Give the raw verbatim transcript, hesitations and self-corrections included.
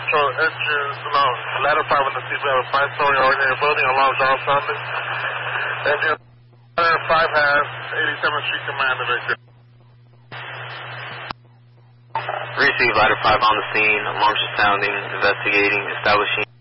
Control engines, no, ladder five on the seatbelt, five-story ordinary building, alarms are sounding. Engine ladder five has eighty-seventh Street Command of Victor. Receive ladder five on the scene, alarms are sounding, investigating, establishing.